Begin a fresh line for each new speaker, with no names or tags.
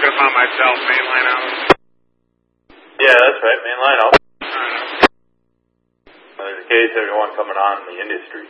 talking about myself, mainline out.
Yeah, that's right, mainline out.
Alright.
There's a case everyone coming on in the industry.